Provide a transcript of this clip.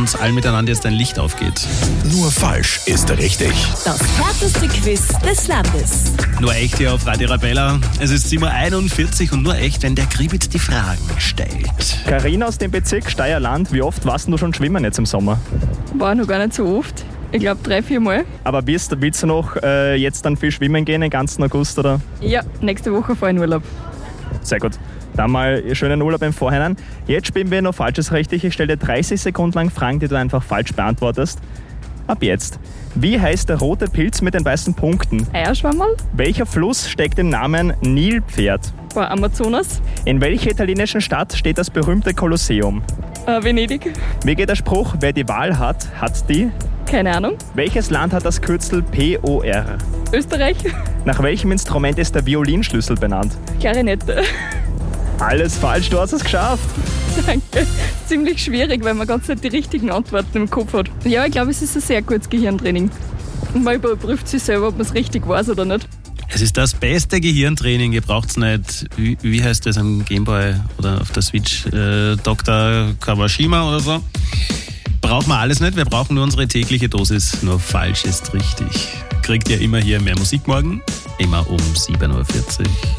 uns allen miteinander jetzt ein Licht aufgeht. Nur falsch ist richtig. Das härteste Quiz des Landes. Nur echt hier auf Radio Arabella. Es ist 7.41 Uhr und nur echt, wenn der Kribitz die Fragen stellt. Karina aus dem Bezirk Steierland, wie oft warst du schon schwimmen jetzt im Sommer? War noch gar nicht so oft. Ich glaube 3-4 Mal. Aber willst du noch jetzt dann viel schwimmen gehen, den ganzen August, oder? Ja, nächste Woche fahre ich in Urlaub. Sehr gut. Dann mal schönen Urlaub im Vorhinein. Jetzt spielen wir noch Falsches richtig. Ich stelle dir 30 Sekunden lang Fragen, die du einfach falsch beantwortest. Ab jetzt. Wie heißt der rote Pilz mit den weißen Punkten? Eierschwammerl? Welcher Fluss steckt im Namen Nilpferd? War Amazonas? In welcher italienischen Stadt steht das berühmte Kolosseum? Venedig? Wie geht der Spruch, wer die Wahl hat, hat die? Keine Ahnung. Welches Land hat das Kürzel POR? Österreich? Nach welchem Instrument ist der Violinschlüssel benannt? Klarinette. Alles falsch, du hast es geschafft. Danke. Ziemlich schwierig, weil man ganz nicht die richtigen Antworten im Kopf hat. Ja, ich glaube, es ist ein sehr gutes Gehirntraining. Und man überprüft sich selber, ob man es richtig weiß oder nicht. Es ist das beste Gehirntraining. Ihr braucht es nicht, wie heißt das am Gameboy oder auf der Switch, Dr. Kawashima oder so. Brauchen wir alles nicht, wir brauchen nur unsere tägliche Dosis. Nur falsch ist richtig. Kriegt ihr immer hier mehr Musik morgen, immer um 7.40 Uhr.